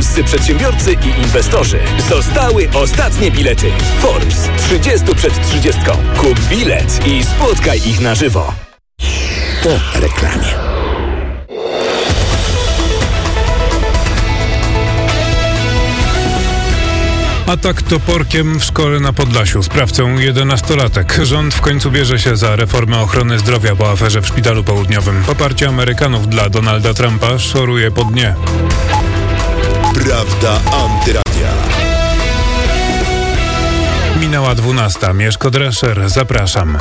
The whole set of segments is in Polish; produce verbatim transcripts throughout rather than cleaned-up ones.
Polscy przedsiębiorcy i inwestorzy. Zostały ostatnie bilety. Forbes. trzydzieści przed trzydziestką. Kup bilet i spotkaj ich na żywo. Po reklamie. Atak toporkiem w szkole na Podlasiu. Sprawcą jedenastolatek. Rząd w końcu bierze się za reformę ochrony zdrowia po aferze w Szpitalu Południowym. Poparcie Amerykanów dla Donalda Trumpa szoruje po dnie. Prawda Antyradia. Minęła dwunasta. Mieszko Drescher. Zapraszam.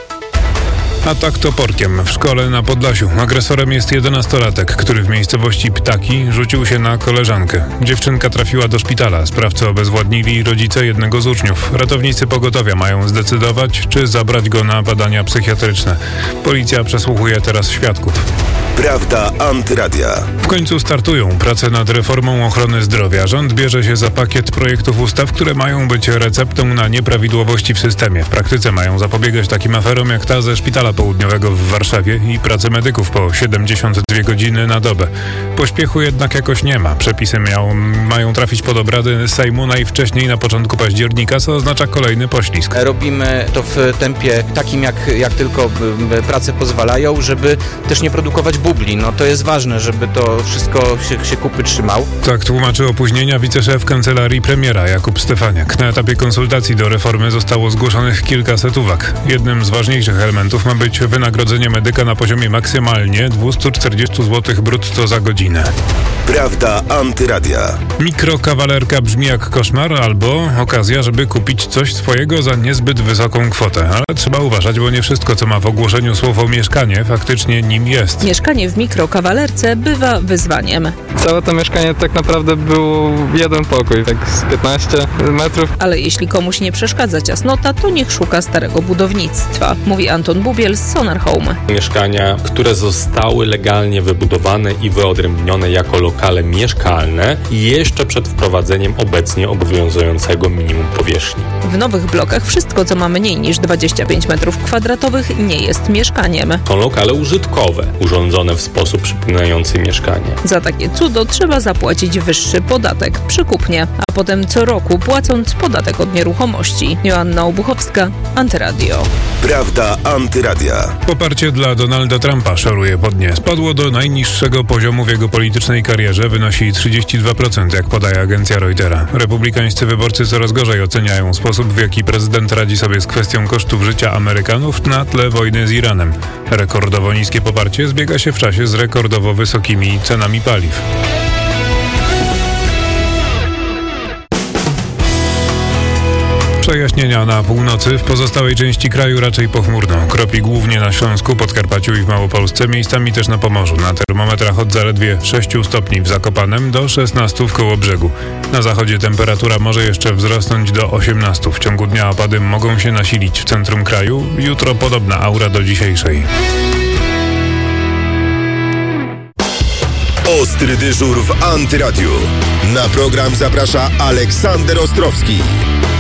Atak toporkiem w szkole na Podlasiu. Agresorem jest jedenastolatek, który w miejscowości Ptaki rzucił się na koleżankę. Dziewczynka trafiła do szpitala. Sprawcę obezwładnili rodzice jednego z uczniów. Ratownicy pogotowia mają zdecydować, czy zabrać go na badania psychiatryczne. Policja przesłuchuje teraz świadków. Prawda Antyradia. W końcu startują prace nad reformą ochrony zdrowia. Rząd bierze się za pakiet projektów ustaw, które mają być receptą na nieprawidłowości w systemie. W praktyce mają zapobiegać takim aferom jak ta ze Szpitala Południowego w Warszawie i pracy medyków po siedemdziesiąt dwie godziny na dobę. Pośpiechu jednak jakoś nie ma. Przepisy miał, mają trafić pod obrady Sejmu najwcześniej na początku października, co oznacza kolejny poślizg. Robimy to w tempie takim, jak, jak tylko prace pozwalają, żeby też nie produkować bubli. No to jest ważne, żeby to wszystko się, się kupy trzymał. Tak tłumaczy opóźnienia wiceszef kancelarii premiera Jakub Stefaniak. Na etapie konsultacji do reformy zostało zgłoszonych kilkaset uwag. Jednym z ważniejszych elementów ma być wynagrodzenie medyka na poziomie maksymalnie dwieście czterdzieści złotych brutto za godzinę. Prawda Antyradia. Mikrokawalerka brzmi jak koszmar albo okazja, żeby kupić coś swojego za niezbyt wysoką kwotę. Ale trzeba uważać, bo nie wszystko, co ma w ogłoszeniu słowo mieszkanie, faktycznie nim jest. Mieszkanie w mikrokawalerce bywa wyzwaniem. Całe to mieszkanie tak naprawdę był jeden pokój, tak z piętnaście metrów. Ale jeśli komuś nie przeszkadza ciasnota, to niech szuka starego budownictwa, mówi Anton Bubiel z Sonar Home. Mieszkania, które zostały legalnie wybudowane i wyodrębnione jako lokale mieszkalne jeszcze przed wprowadzeniem obecnie obowiązującego minimum powierzchni. W nowych blokach wszystko, co ma mniej niż dwadzieścia pięć metrów kwadratowych, nie jest mieszkaniem. Są lokale użytkowe, urządzone w sposób przypominający mieszkanie. Za takie cudo trzeba zapłacić wyższy podatek przy kupnie, a potem co roku płacąc podatek od nieruchomości. Joanna Obuchowska, Antyradio. Prawda Antyradia. Poparcie dla Donalda Trumpa szoruje po dnie. Spadło do najniższego poziomu w jego politycznej karierze, wynosi trzydzieści dwa procent, jak podaje agencja Reutera. Republikańscy wyborcy coraz gorzej oceniają sposób, w jaki prezydent radzi sobie z kwestią kosztów życia Amerykanów na tle wojny z Iranem. Rekordowo niskie poparcie zbiega się w czasie z rekordowo wysokimi cenami paliw. Przejaśnienia na północy, w pozostałej części kraju raczej pochmurno. Kropi głównie na Śląsku, Podkarpaciu i w Małopolsce, miejscami też na Pomorzu. Na termometrach od zaledwie sześciu stopni w Zakopanem do szesnastu w Kołobrzegu. Na zachodzie temperatura może jeszcze wzrosnąć do osiemnastu. W ciągu dnia opady mogą się nasilić w centrum kraju. Jutro podobna aura do dzisiejszej. Ostry dyżur w Antyradiu. Na program zaprasza Aleksander Ostrowski.